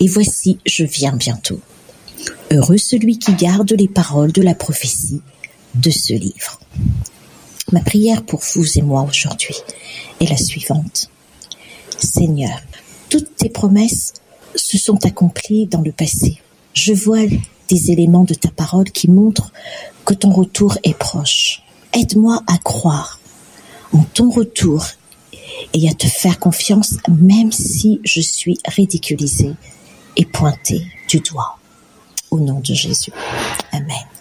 et voici, je viens bientôt. Heureux celui qui garde les paroles de la prophétie de ce livre. Ma prière pour vous et moi aujourd'hui est la suivante. Seigneur, toutes tes promesses se sont accomplies dans le passé. Je vois des éléments de ta parole qui montrent que ton retour est proche. Aide-moi à croire en ton retour et à te faire confiance même si je suis ridiculisée et pointée du doigt. Au nom de Jésus. Amen.